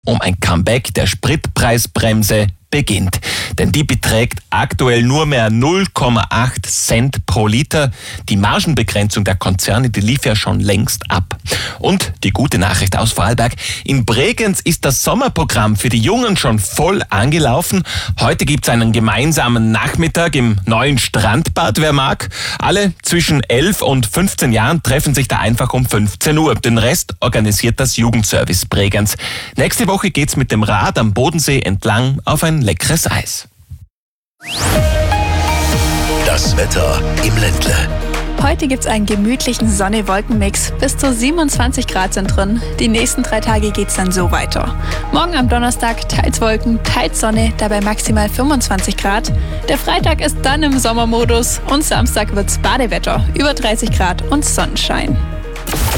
um ein Comeback der Spritpreisbremse beginnt. Denn die beträgt aktuell nur mehr 0,8 Cent pro Liter. Die Margenbegrenzung der Konzerne, die lief ja schon längst ab. Und die gute Nachricht aus Vorarlberg: In Bregenz ist das Sommerprogramm für die Jungen schon voll angelaufen. Heute gibt's einen gemeinsamen Nachmittag im neuen Strandbad, wer mag. Alle zwischen 11 und 15 Jahren treffen sich da einfach um 15 Uhr. Den Rest organisiert das Jugendservice Bregenz. Nächste Woche geht's mit dem Rad am Bodensee entlang auf ein leckeres Eis. Das Wetter im Ländle. Heute gibt's einen gemütlichen Sonne-Wolken-Mix. Bis zu 27 Grad sind drin. Die nächsten 3 Tage geht's dann so weiter. Morgen am Donnerstag teils Wolken, teils Sonne, dabei maximal 25 Grad. Der Freitag ist dann im Sommermodus und Samstag wird's Badewetter, über 30 Grad und Sonnenschein.